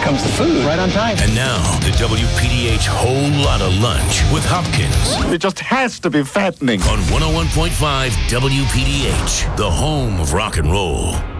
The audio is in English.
comes the food. Right on time. And now, the WPDH Whole Lotta Lunch with Hopkins. It just has to be fattening. On 101.5 WPDH, the home of rock and roll.